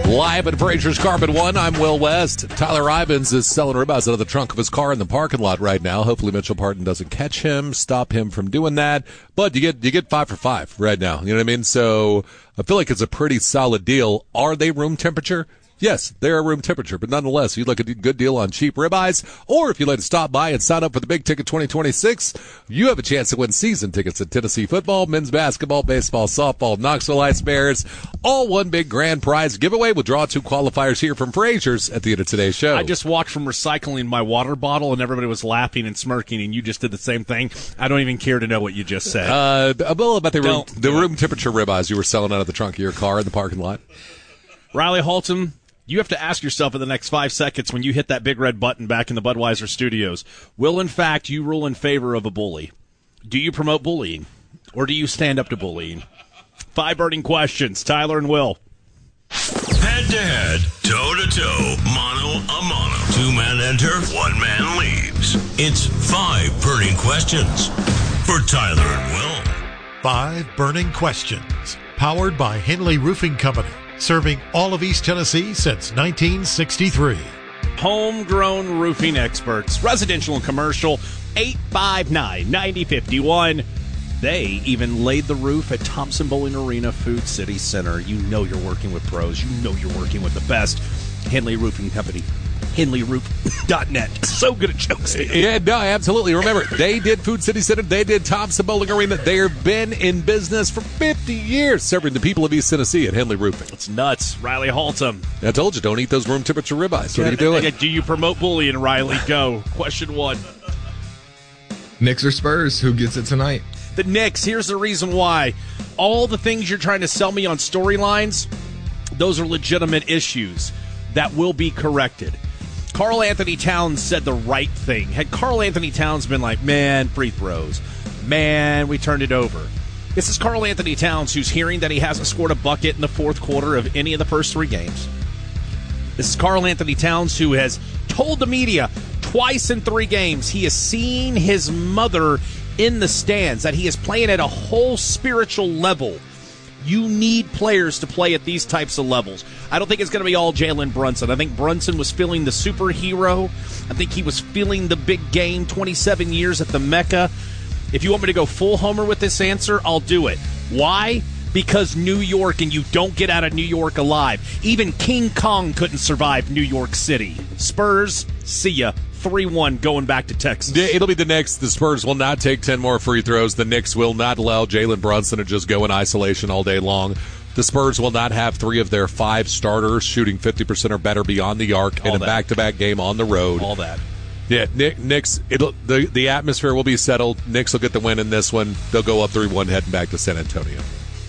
Live at Frazier's Carbon One, I'm Will West. Tyler Ivins is selling ribeyes out of the trunk of his car in the parking lot right now. Hopefully Mitchell Parton doesn't catch him, stop him from doing that. But you get 5 for 5 right now. You know what I mean? So I feel like it's a pretty solid deal. Are they room temperature? Yes, they're room temperature, but nonetheless, you look at a good deal on cheap ribeyes, or if you'd like to stop by and sign up for the Big Ticket 2026, you have a chance to win season tickets to Tennessee football, men's basketball, baseball, softball, Knoxville Ice Bears, all one big grand prize giveaway. We'll draw 2 qualifiers here from Frazier's at the end of today's show. I just walked from recycling my water bottle, and everybody was laughing and smirking, and you just did the same thing. I don't even care to know what you just said. Well, about the room temperature ribeyes you were selling out of the trunk of your car in the parking lot. Riley Haltom, you have to ask yourself in the next 5 seconds when you hit that big red button back in the Budweiser studios, will, in fact, you rule in favor of a bully? Do you promote bullying, or do you stand up to bullying? 5 burning questions. Tyler and Will. Head-to-head, toe-to-toe, mano-a-mano. 2 men enter, 1 man leaves. It's 5 burning questions for Tyler and Will. 5 burning questions, powered by Henley Roofing Company. Serving all of East Tennessee since 1963. Homegrown roofing experts, residential and commercial, 859-9051. They even laid the roof at Thompson Bowling Arena Food City Center. You know you're working with pros. You know you're working with the best. Henley Roofing Company. HenleyRoof.net. So good at jokes. Yeah, no, absolutely. Remember, they did Food City Center. They did Thompson Bowling Arena. They have been in business for 50 years, serving the people of East Tennessee at Henley Roofing. It's nuts. Riley Haltom. I told you, don't eat those room temperature ribeyes. What are you doing? Do you promote bullying, Riley? Go. Question 1. Knicks or Spurs? Who gets it tonight? The Knicks. Here's the reason why. All the things you're trying to sell me on storylines, those are legitimate issues that will be corrected. Karl Anthony Towns said the right thing. Had Karl Anthony Towns been like, man, free throws, man, we turned it over. This is Karl Anthony Towns who's hearing that he hasn't scored a bucket in the 4th quarter of any of the first 3 games. This is Karl Anthony Towns who has told the media twice in 3 games he is seeing his mother in the stands, that he is playing at a whole spiritual level. You need players to play at these types of levels. I don't think it's going to be all Jalen Brunson. I think Brunson was feeling the superhero. I think he was feeling the big game, 27 years at the Mecca. If you want me to go full homer with this answer, I'll do it. Why? Because New York, and you don't get out of New York alive. Even King Kong couldn't survive New York City. Spurs, see ya. 3-1 going back to Texas. It'll be the Knicks. The Spurs will not take 10 more free throws. The Knicks will not allow Jalen Brunson to just go in isolation all day long. The Spurs will not have 3 of their 5 starters shooting 50% or better beyond the arc in a back-to-back game on the road. All that. Yeah, Knicks, the atmosphere will be settled. Knicks will get the win in this one. They'll go up 3-1 heading back to San Antonio.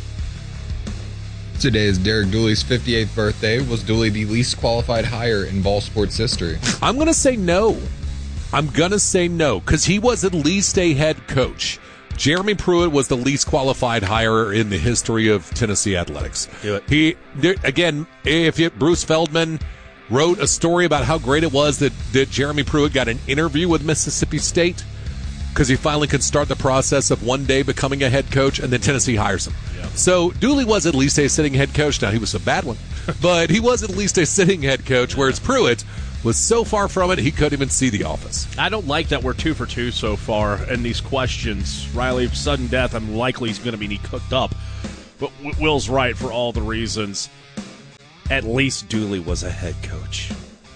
Today is Derek Dooley's 58th birthday. Was Dooley the least qualified hire in ball sports history? I'm going to say no. Because he was at least a head coach. Jeremy Pruitt was the least qualified hire in the history of Tennessee athletics. Do it. Bruce Feldman wrote a story about how great it was that Jeremy Pruitt got an interview with Mississippi State because he finally could start the process of one day becoming a head coach, and then Tennessee hires him. Yep. So Dooley was at least a sitting head coach. Now, he was a bad one, but he was at least a sitting head coach, whereas Pruitt was so far from it, he couldn't even see the office. I don't like that we're 2 for 2 so far in these questions. Riley, sudden death, I'm likely he's going to be cooked up. But Will's right for all the reasons. At least Dooley was a head coach.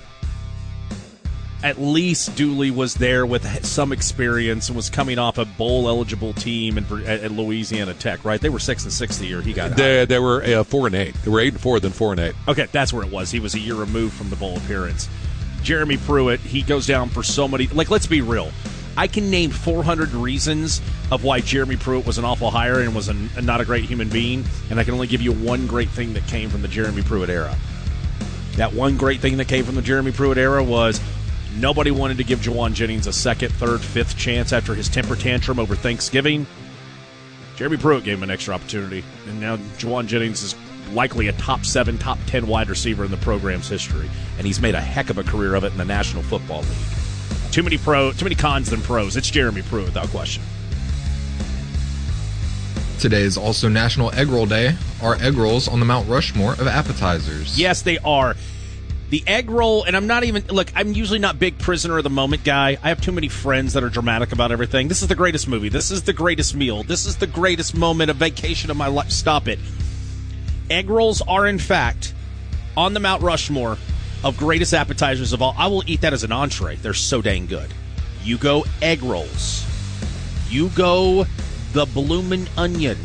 At least Dooley was there with some experience and was coming off a bowl-eligible team at Louisiana Tech, right? They were 6-6 the year he got hired. They were 4-8. They were 8-4, then 4-8. Okay, that's where it was. He was a year removed from the bowl appearance. Jeremy Pruitt, he goes down for so many. Let's be real. I can name 400 reasons of why Jeremy Pruitt was an awful hire and was not a great human being, and I can only give you one great thing that came from the Jeremy Pruitt era. That one great thing that came from the Jeremy Pruitt era was nobody wanted to give Juwan Jennings a 2nd, 3rd, 5th chance after his temper tantrum over Thanksgiving. Jeremy Pruitt gave him an extra opportunity, and now Juwan Jennings is likely a top 7, top 10 wide receiver in the program's history, and he's made a heck of a career of it in the National Football League. Too many cons than pros. It's Jeremy Pruitt without question. Today is also National Egg Roll Day. are egg rolls on the Mount Rushmore of appetizers? Yes, they are. The egg roll, and I'm usually not big prisoner of the moment guy. I have too many friends that are dramatic about everything. This is the greatest movie. This is the greatest meal. This is the greatest moment of vacation of my life. Stop it. Egg rolls are, in fact, on the Mount Rushmore of greatest appetizers of all. I will eat that as an entree. They're so dang good. You go egg rolls. You go the Bloomin' Onion.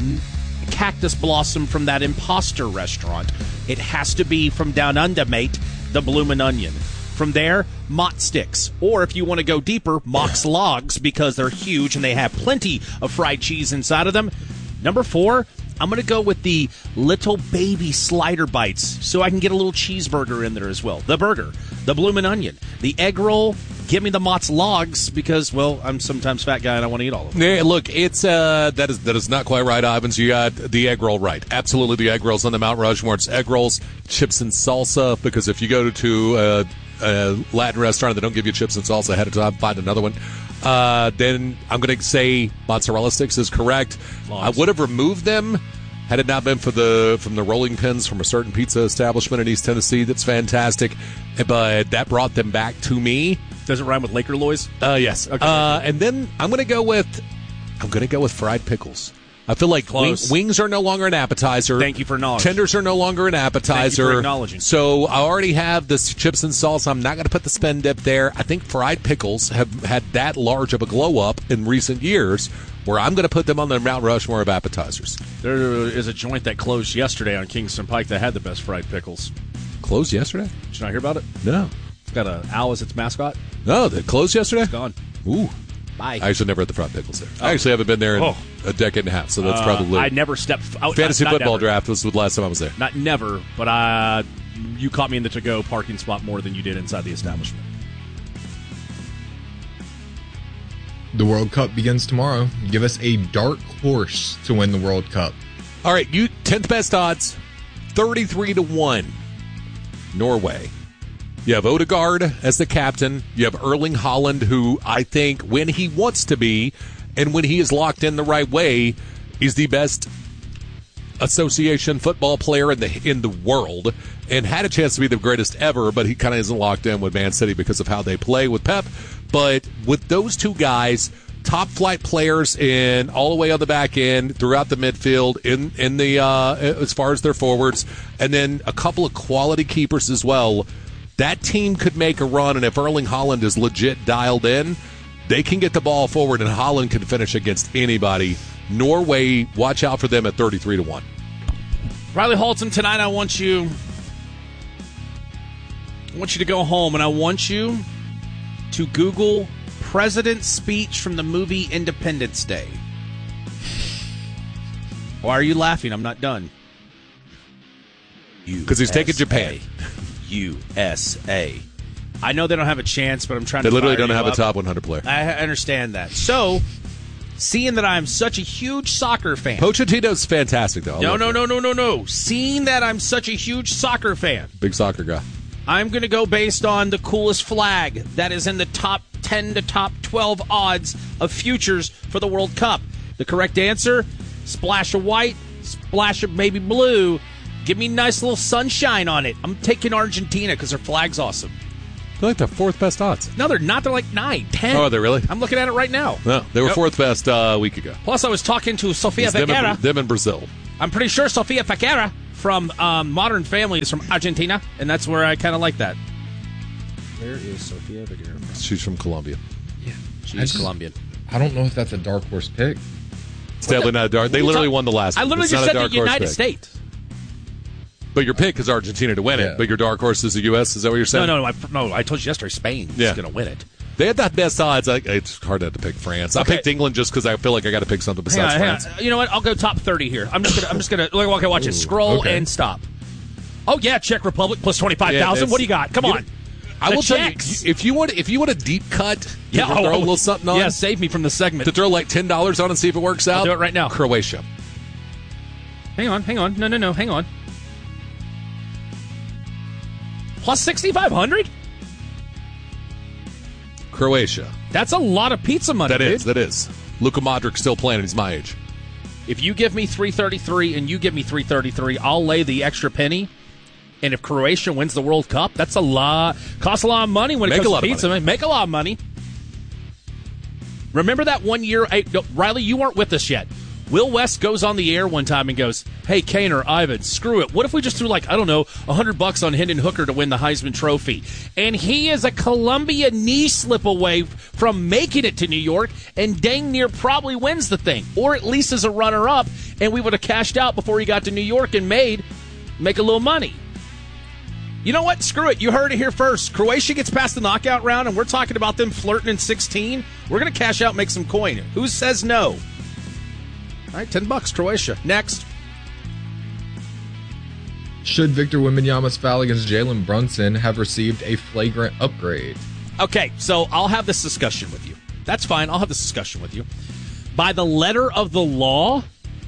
Cactus blossom from that Imposter restaurant. It has to be from down under, mate, the Bloomin' Onion. From there, Mott Sticks. Or if you want to go deeper, Mox Logs, because they're huge and they have plenty of fried cheese inside of them. Number 4, I'm going to go with the Little Baby Slider Bites, so I can get a little cheeseburger in there as well. The burger, the Bloomin' Onion, the egg roll. Give me the Mott's Logs because, well, I'm sometimes fat guy and I want to eat all of them. Yeah, look, it's that is not quite right, Ivans. You got the egg roll right. Absolutely, the egg rolls on the Mount Rushmore. It's egg rolls, chips and salsa. Because if you go to a Latin restaurant and they don't give you chips and salsa ahead of time, find another one. Then I'm going to say mozzarella sticks is correct. Logs. I would have removed them had it not been from the rolling pins from a certain pizza establishment in East Tennessee. That's fantastic, but that brought them back to me. Does it rhyme with Laker Loys? Yes. Okay. And then I'm going to go with fried pickles. I feel like wings are no longer an appetizer. Thank you for acknowledging. Tenders are no longer an appetizer. Thank you for acknowledging. So I already have the chips and salsa. I'm not going to put the spin dip there. I think fried pickles have had that large of a glow up in recent years where I'm going to put them on the Mount Rushmore of appetizers. There is a joint that closed yesterday on Kingston Pike that had the best fried pickles. Closed yesterday? Did you not hear about it? No. It's got an owl as its mascot. No, they closed yesterday? It's gone. Ooh. Bye. I actually never had the fried pickles there. I actually haven't been there in a decade and a half, so that's probably... I never stepped... Fantasy not football never. draft was the last time I was there. Not never, but you caught me in the to-go parking spot more than you did inside the establishment. The World Cup begins tomorrow. Give us a dark horse to win the World Cup. All right, 10th best odds, 33-1. Norway. You have Odegaard as the captain. You have Erling Haaland, who I think when he wants to be and when he is locked in the right way, is the best association football player in the world and had a chance to be the greatest ever, but he kind of isn't locked in with Man City because of how they play with Pep. But with those two guys, top flight players in all the way on the back end, throughout the midfield, in the as far as their forwards, and then a couple of quality keepers as well. That team could make a run, and if Erling Haaland is legit dialed in, they can get the ball forward, and Haaland can finish against anybody. Norway, watch out for them at 33-1. Riley Halton, tonight I want you to go home, and I want you to Google President's speech from the movie Independence Day. Why are you laughing? I'm not done. Because he's taking Japan. USA. I know they don't have a chance, but I'm trying They to literally fire don't you have a up. top 100 player. I understand that. So, seeing that I'm such a huge soccer fan. Pochettino's fantastic, though. No. Seeing that I'm such a huge soccer fan. Big soccer guy. I'm going to go based on the coolest flag that is in the top 10 to top 12 odds of futures for the World Cup. The correct answer, splash of white, splash of maybe blue. Give me a nice little sunshine on it. I'm taking Argentina because their flag's awesome. They're like the fourth best odds. No, they're not. They're like 9, 10. Oh, are they really? I'm looking at it right now. No, they were Yep. fourth best a week ago. Plus, I was talking to Sofia It's them Vergara. in Brazil. I'm pretty sure Sofia Vergara from Modern Family is from Argentina, and that's where I kind of like that. Where is Sofia Vergara from? She's from Colombia. She's Colombian. I don't know if that's a dark horse pick. It's definitely not a dark. They literally won the last I one. literally It's just not a said the dark horse United pick. States. But your pick is Argentina to win Yeah. it. But your dark horse is the U.S. Is that what you're saying? No. I told you yesterday Spain is Yeah. going to win it. They had the best odds. It's hard not to pick France. I Okay. picked England just because I feel like I got to pick something besides Hang France. on. You know what? I'll go top 30 here. I'm just gonna. Okay, watch it. Scroll okay. and stop. Oh yeah, Czech Republic plus 25,000. Yeah, what do you got? Come on. I The will tell you, Czechs. if you want a deep cut, to Yeah, throw a little something on, Yeah, save me from the segment. to throw like $10 on and see if it works out. do it right now. Croatia. Hang on. No. Hang on. Plus 6,500. Croatia. That's a lot of pizza money. That is. Luka Modric still playing. He's my age. If you give me 333 and you give me 333, I'll lay the extra penny. And if Croatia wins the World Cup, that's a lot. Costs a lot of money when it comes to pizza. Make a lot of money. Remember that one year, Riley, you weren't with us yet. Will West goes on the air one time and goes, hey, Kane or Ivan, screw it. What if we just threw $100 on Hendon Hooker to win the Heisman Trophy? And he is a Columbia knee slip away from making it to New York and dang near probably wins the thing. Or at least as a runner-up, and we would have cashed out before he got to New York and make a little money. You know what? Screw it. You heard it here first. Croatia gets past the knockout round, and we're talking about them flirting in 16. We're going to cash out and make some coin. Who says no? All right, $10, Croatia. Next. Should Victor Wembanyama's foul against Jalen Brunson have received a flagrant upgrade? Okay, so I'll have this discussion with you. That's fine. I'll have this discussion with you. By the letter of the law,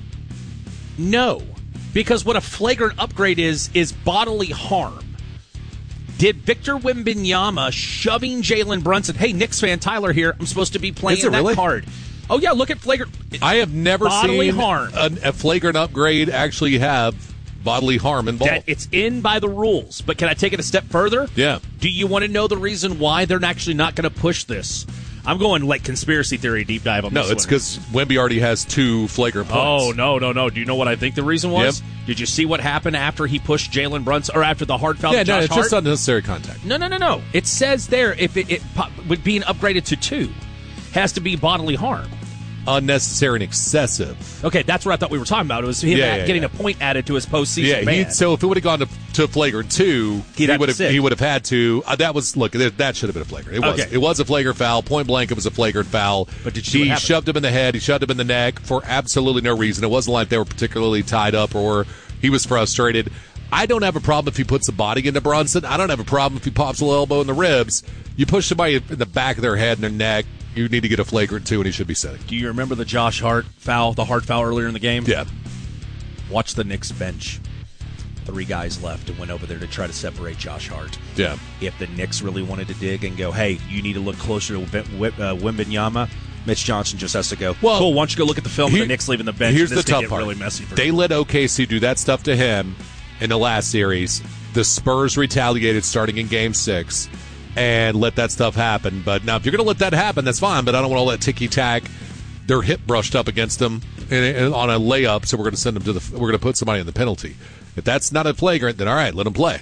no. Because what a flagrant upgrade is bodily harm. Did Victor Wembanyama shoving Jalen Brunson, hey, Knicks fan Tyler here, I'm supposed to be playing that card. Oh, yeah, look at flagrant. I have never seen harm. A flagrant upgrade actually have bodily harm involved. It's in by the rules, but can I take it a step further? Yeah. Do you want to know the reason why they're actually not going to push this? I'm going like conspiracy theory deep dive on this one. No, it's because Wemby already has 2 flagrant points. Oh, no. Do you know what I think the reason was? Yep. Did you see what happened after he pushed Jalen Brunson, or after the hard foul? Yeah, Josh no, it's Hart? just unnecessary contact. No. It says there, if it would being upgraded to 2, has to be bodily harm. Unnecessary and excessive. Okay, that's what I thought we were talking about. It was him getting a point added to his postseason ban. So if it would have gone to flagrant 2, he would have had to. That should have been a flagrant. It was a flagrant foul. Point blank, it was a flagrant foul. But did you see he shoved him in the head? He shoved him in the neck for absolutely no reason. It wasn't like they were particularly tied up or he was frustrated. I don't have a problem if he puts a body into Brunson. I don't have a problem if he pops a little elbow in the ribs. You push somebody in the back of their head and their neck, you need to get a flagrant 2, and he should be sitting. Do you remember the Josh Hart foul, the hard foul earlier in the game? Yeah. Watch the Knicks bench. 3 guys left and went over there to try to separate Josh Hart. Yeah. If the Knicks really wanted to dig and go, hey, you need to look closer to Wembanyama, Mitch Johnson just has to go, cool, why don't you go look at the film of the Knicks leaving the bench? Here's this the tough part. Really messy for they him. let OKC do that stuff to him in the last series. The Spurs retaliated starting in Game 6 and let that stuff happen. But now, if you're going to let that happen, that's fine. But I don't want to let ticky-tack, their hip brushed up against them and on a layup, so we're going to send them to we're going to put somebody in the penalty. If that's not a flagrant, then all right, let them play.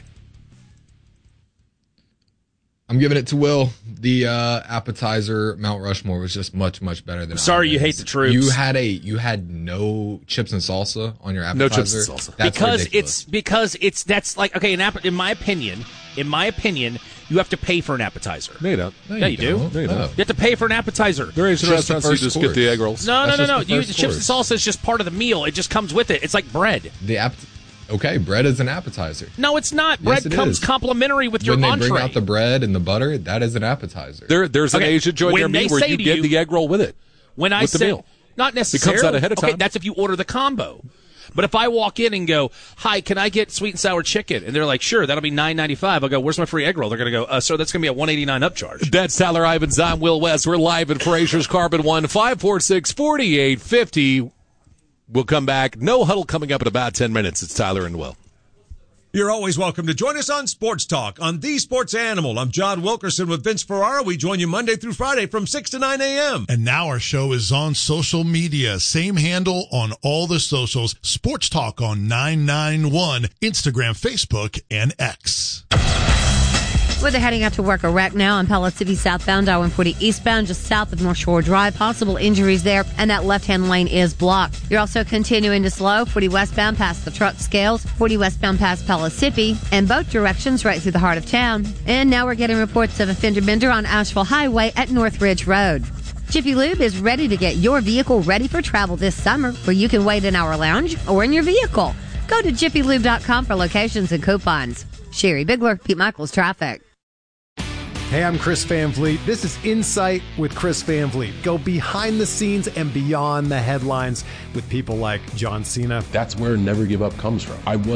I'm giving it to Will. The appetizer Mount Rushmore was just much, much better than. Sorry, you hate the troops. You had no chips and salsa on your appetizer. No chips and salsa. That's because it's that's like, okay. In my opinion, you have to pay for an appetizer. No, you don't. Yeah, you do. No, you don't. You have to pay for an appetizer. There is restaurants you just get the egg rolls. No. The Chips and salsa is just part of the meal. It just comes with it. It's like bread. Okay, bread is an appetizer. No, it's not. Bread comes complimentary with your entree. When they bring out the bread and the butter, that is an appetizer. There's an Asian joint near me where you get the egg roll with it. When I say, meal. Not necessarily. It comes out ahead of time. Okay, that's if you order the combo. But if I walk in and go, hi, can I get sweet and sour chicken? And they're like, sure, that'll be $9.95. I'll go, where's my free egg roll? They're going to go, sir, that's going to be a $189 upcharge. That's Tyler Ivins. I'm Will West. We're live at Fraser's Carbon 1, 546-4850. We'll come back. No Huddle coming up in about 10 minutes. It's Tyler and Will. You're always welcome to join us on Sports Talk on The Sports Animal. I'm John Wilkerson with Vince Ferrara. We join you Monday through Friday from 6 to 9 a.m. And now our show is on social media. Same handle on all the socials. Sports Talk on 991, Instagram, Facebook, and X. Well, they're heading out to work. A wreck now on Pellet City southbound, I-140 eastbound, just south of North Shore Drive. Possible injuries there, and that left-hand lane is blocked. You're also continuing to slow. 40 westbound past the truck scales, 40 westbound past Pellissippi, and both directions right through the heart of town. And now we're getting reports of a fender bender on Asheville Highway at North Ridge Road. Jiffy Lube is ready to get your vehicle ready for travel this summer, where you can wait in our lounge or in your vehicle. Go to jiffylube.com for locations and coupons. Sherry Bigler, Pete Michaels, Traffic. Hey, I'm Chris Van Vliet. This is Insight with Chris Van Vliet. Go behind the scenes and beyond the headlines with people like John Cena. That's where Never Give Up comes from. I was